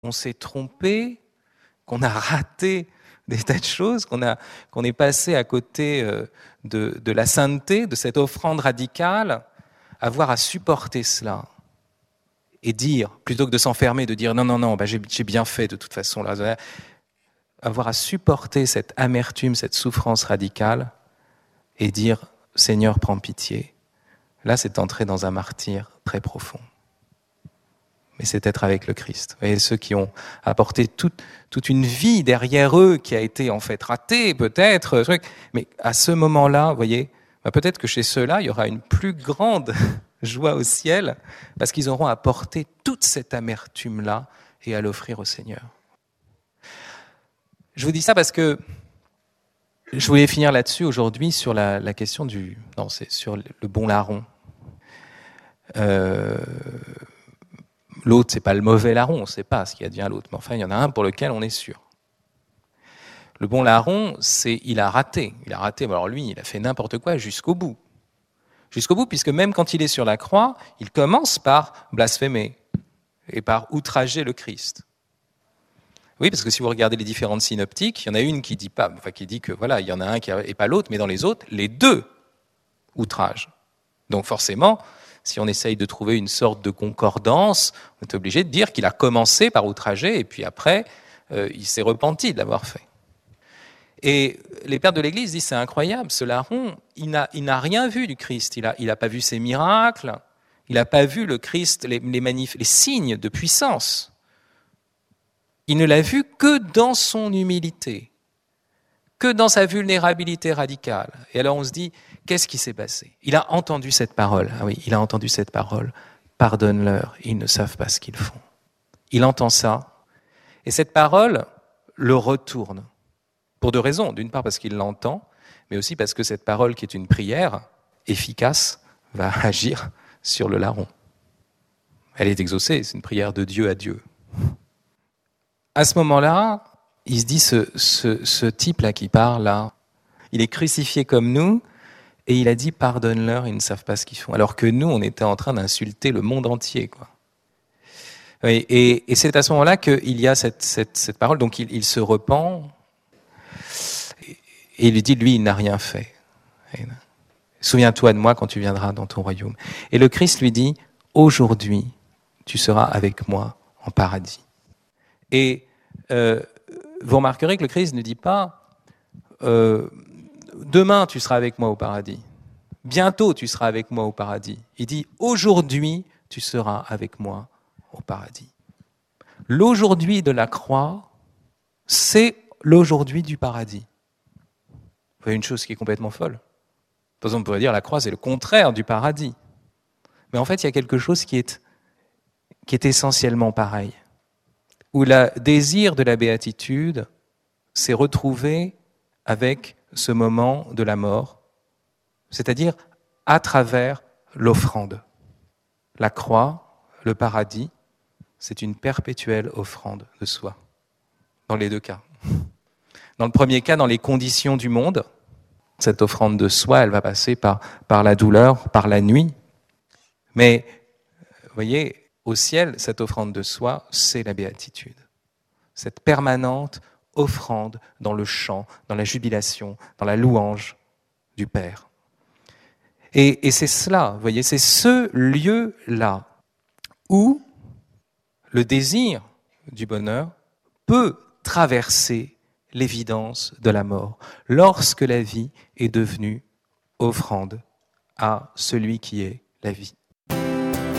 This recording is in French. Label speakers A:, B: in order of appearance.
A: on s'est trompé, qu'on a raté des tas de choses, qu'on est passé à côté de la sainteté, de cette offrande radicale, avoir à supporter cela et dire, plutôt que de s'enfermer, de dire non, j'ai bien fait de toute façon, là, avoir à supporter cette amertume, cette souffrance radicale et dire Seigneur, prends pitié. Là, c'est entrer dans un martyre très profond. Mais c'est être avec le Christ. Vous voyez, ceux qui ont apporté toute une vie derrière eux, qui a été en fait ratée, peut-être, mais à ce moment-là, vous voyez, peut-être que chez ceux-là, il y aura une plus grande joie au ciel, parce qu'ils auront apporté toute cette amertume-là et à l'offrir au Seigneur. Je vous dis ça parce que je voulais finir là-dessus aujourd'hui sur la question c'est sur le bon larron. L'autre, c'est pas le mauvais larron, on ne sait pas ce qui advient à l'autre, mais enfin, il y en a un pour lequel on est sûr. Le bon larron, il a raté. Alors lui, il a fait n'importe quoi jusqu'au bout. Jusqu'au bout, puisque même quand il est sur la croix, il commence par blasphémer et par outrager le Christ. Oui, parce que si vous regardez les différentes synoptiques, il y en a une qui dit que voilà, il y en a un et pas l'autre, mais dans les autres, les deux outragent. Donc forcément, si on essaye de trouver une sorte de concordance, on est obligé de dire qu'il a commencé par outrager et puis après, il s'est repenti de l'avoir fait. Et les pères de l'Église disent, c'est incroyable, ce larron, il n'a rien vu du Christ, il n'a pas vu ses miracles, il n'a pas vu le Christ, les signes de puissance. Il ne l'a vu que dans son humilité, que dans sa vulnérabilité radicale. Et alors on se dit, qu'est-ce qui s'est passé ? Il a entendu cette parole. Ah oui, il a entendu cette parole. Pardonne-leur, ils ne savent pas ce qu'ils font. Il entend ça. Et cette parole le retourne. Pour deux raisons. D'une part parce qu'il l'entend, mais aussi parce que cette parole qui est une prière efficace va agir sur le larron. Elle est exaucée, c'est une prière de Dieu à Dieu. À ce moment-là, il se dit, ce type-là qui parle, là, il est crucifié comme nous, et il a dit, pardonne-leur, ils ne savent pas ce qu'ils font. Alors que nous, on était en train d'insulter le monde entier, quoi. Et c'est à ce moment-là qu'il y a cette parole, donc il se repent, et il dit, lui, il n'a rien fait. Souviens-toi de moi quand tu viendras dans ton royaume. Et le Christ lui dit, aujourd'hui, tu seras avec moi en paradis. Et vous remarquerez que le Christ ne dit pas demain tu seras avec moi au paradis, bientôt tu seras avec moi au paradis. Il dit aujourd'hui tu seras avec moi au paradis. L'aujourd'hui de la croix, c'est l'aujourd'hui du paradis. Vous voyez une chose qui est complètement folle. Par exemple, on pourrait dire la croix c'est le contraire du paradis. Mais en fait, il y a quelque chose qui est essentiellement pareil. Où le désir de la béatitude s'est retrouvé avec ce moment de la mort, c'est-à-dire à travers l'offrande. La croix, le paradis, c'est une perpétuelle offrande de soi, dans les deux cas. Dans le premier cas, dans les conditions du monde, cette offrande de soi, elle va passer par la douleur, par la nuit. Mais, vous voyez, au ciel, cette offrande de soi, c'est la béatitude. Cette permanente offrande dans le chant, dans la jubilation, dans la louange du Père. Et c'est cela, vous voyez, c'est ce lieu-là où le désir du bonheur peut traverser l'évidence de la mort, lorsque la vie est devenue offrande à celui qui est la vie.